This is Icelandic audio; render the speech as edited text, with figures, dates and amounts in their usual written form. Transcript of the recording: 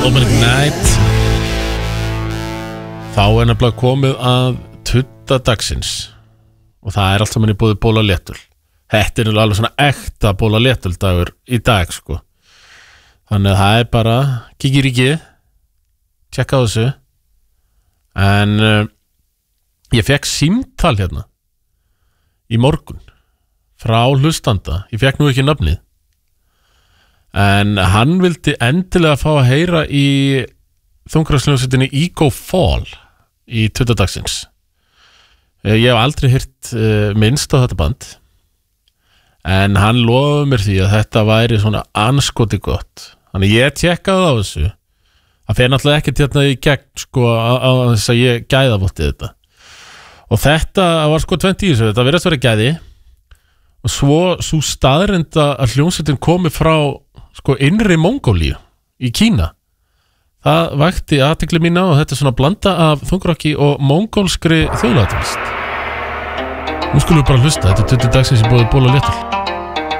Opening Night. Þá nefnilega komið að tudda dagsins og það allt saman í boði Bóla Léttul. Þetta alveg svona ekta Bóla Léttul dagur í dag sko. Þannig að það bara kíkir í gið, tjekka á þessu. En ég fekk símtal hérna í morgun frá hlustanda. Ég fekk nú ekki nafnið. En hann vildi endilega fá að heyra í þungarsljómsveitinni Ego Fall í tuddadagsins. Ég hef aldrei heyrt minnst á þetta band, en hann lofaði mér því að þetta væri svona anskoti gott. Þannig ég tjekkaði á þessu. Það fer náttúrulega ekkert hérna í gegn sko á þess að ég gæðavotti þetta. Og þetta var sko 20 í þessu, þetta virðast vera gæði. Og svo staðreynd að hljómsveitin komi frá sko innri Mongólíu í Kína. Það vakti athygli mína og þetta er svona blanda af þungrokki og mongólskri þjóðlagatónlist. Nú skulum við bara hlusta, þetta er 20 dagsins í boði Bóla Léttul.